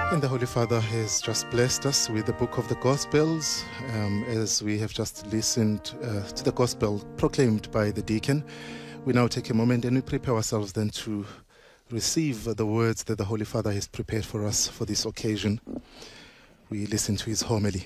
And the Holy Father has just blessed us with the book of the Gospels, as we have just listened to the Gospel proclaimed by the deacon. We now take a moment and we prepare ourselves then to receive the words that the Holy Father has prepared for us for this occasion. We listen to his homily.